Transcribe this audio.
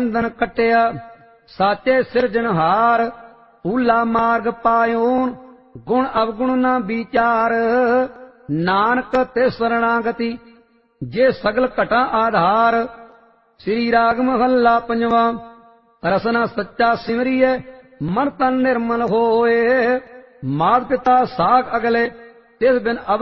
ਬੰਧਨ ਕਟਿਆ। ਸਾਚੇ ਸਿਰਜਣਹਾਰ ਊਲਾ ਮਾਰਗ ਪਾਇਓਨ, ਗੁਣ ਅਵਗੁਣ ਨਾ ਵਿਚਾਰ। ਨਾਨਕ ਤੇ ਸਰਣਾਗਤੀ ਜੇ ਸਗਲ ਘਟਾ ਆਧਾਰ। ਸ੍ਰੀ ਰਾਗ ਮਹੱਲਾ ਪੰਜਵਾਂ। ਰਸਨਾ ਸੱਚਾ ਸਿਮਰੀਏ ਮਨ ਤਨ ਨਿਰਮਲ ਹੋਏ। ਮਾਤ ਪਿਤਾ ਸਾਖ ਅਗਲੇ ਤਿਸ ਬਿਨ